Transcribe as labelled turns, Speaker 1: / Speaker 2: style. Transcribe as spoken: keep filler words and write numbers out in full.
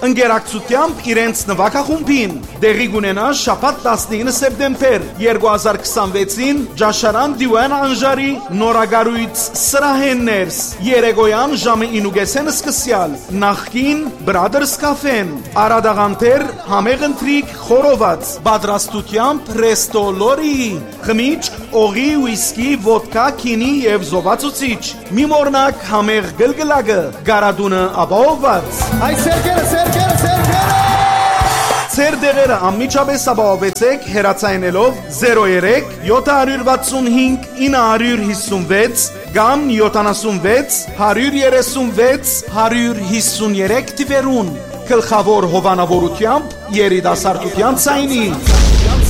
Speaker 1: ընկերակցությամբ իրենց նվագախումբին։ Դեղի կունենա շաբաթ տասնինը սեպտեմբեր երկու հազար քսանվեցին Ջաշարան Դիվան Անժարի նորագարույց սրահեններս երեկոյան ժամը ինուգեսեն սկսյալ նախքին Brothers Cafe-ն Արադաղանտեր համեղ ընթրիք խորոված պատրաստությամբ Resto Lori խմիչք օղի ուիսկի ոդկա քինի եւ զովացուցիչ մի մորնակ համեղ գլգլակը գարադունը ապահովված
Speaker 2: Այ սերկերը սերկերը սերկերը
Speaker 1: Ձեր դեղերը անմիջապես ապահովեցեք հեռացայինելով զերո երեք յոթ վաթսուն հինգ ինը հիսունվեց կամ յոթանասունվեց հարյուր երեսունվեց հարյուր հիսուներեք թվերուն գլխավոր հովանավորությամբ երիտասարդության ցայնի